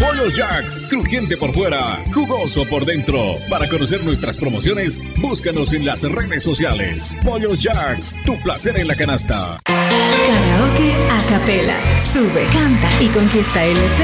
Pollos Jacks, crujiente por fuera, jugoso por dentro. Para conocer nuestras promociones, búscanos en las redes sociales. Pollos Jacks, tu placer en la canasta. Karaoke a capela. Sube, canta y conquista el